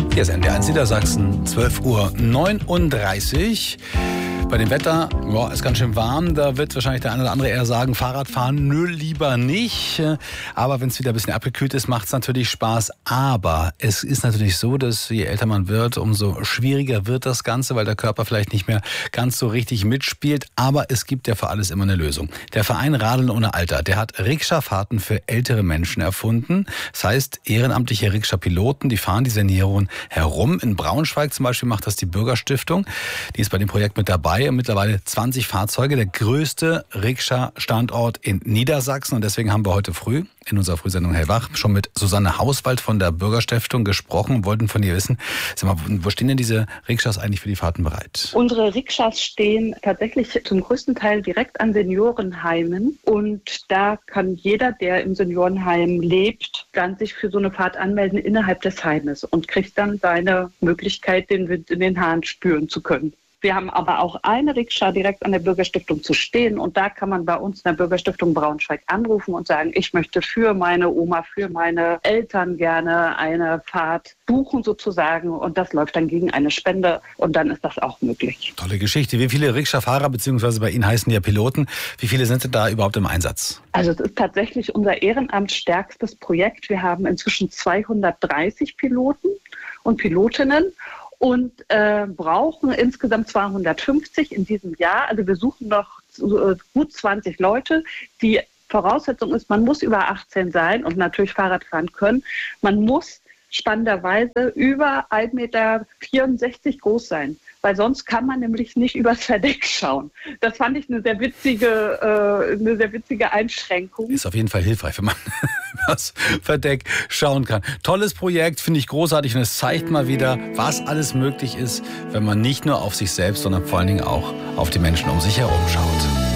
Hier ist NDR1 Niedersachsen, 12:39 Uhr. Bei dem Wetter, ist ganz schön warm. Da wird wahrscheinlich der eine oder andere eher sagen, Fahrradfahren, nö, lieber nicht. Aber wenn es wieder ein bisschen abgekühlt ist, macht es natürlich Spaß. Aber es ist natürlich so, dass je älter man wird, umso schwieriger wird das Ganze, weil der Körper vielleicht nicht mehr ganz so richtig mitspielt. Aber es gibt ja für alles immer eine Lösung. Der Verein Radeln ohne Alter, der hat Rikscha-Fahrten für ältere Menschen erfunden. Das heißt, ehrenamtliche Rikscha-Piloten, die fahren die Senioren herum. In Braunschweig zum Beispiel macht das die Bürgerstiftung. Die ist bei dem Projekt mit dabei. Mittlerweile 20 Fahrzeuge, der größte Rikscha-Standort in Niedersachsen. Und deswegen haben wir heute früh in unserer Frühsendung Hellwach schon mit Susanne Hauswald von der Bürgerstiftung gesprochen und wollten von ihr wissen, sag mal, wo stehen denn diese Rikschas eigentlich für die Fahrten bereit? Unsere Rikschas stehen tatsächlich zum größten Teil direkt an Seniorenheimen. Und da kann jeder, der im Seniorenheim lebt, dann sich für so eine Fahrt anmelden innerhalb des Heimes und kriegt dann seine Möglichkeit, den Wind in den Haaren spüren zu können. Wir haben aber auch eine Rikscha direkt an der Bürgerstiftung zu stehen und da kann man bei uns in der Bürgerstiftung Braunschweig anrufen und sagen, ich möchte für meine Oma, für meine Eltern gerne eine Fahrt buchen sozusagen und das läuft dann gegen eine Spende und dann ist das auch möglich. Tolle Geschichte. Wie viele Rikscha-Fahrer, beziehungsweise bei Ihnen heißen die ja Piloten, wie viele sind denn da überhaupt im Einsatz? Also es ist tatsächlich unser ehrenamtsstärkstes Projekt. Wir haben inzwischen 230 Piloten und Pilotinnen. Und brauchen insgesamt 250 in diesem Jahr. Also wir suchen noch gut 20 Leute. Die Voraussetzung ist, man muss über 18 sein und natürlich Fahrrad fahren können. Man muss spannenderweise über 1,64 Meter groß sein, weil sonst kann man nämlich nicht übers Verdeck schauen. Das fand ich eine sehr witzige Einschränkung. Ist auf jeden Fall hilfreich, wenn man übers Verdeck schauen kann. Tolles Projekt, finde ich großartig und es zeigt mal wieder, was alles möglich ist, wenn man nicht nur auf sich selbst, sondern vor allen Dingen auch auf die Menschen um sich herum schaut.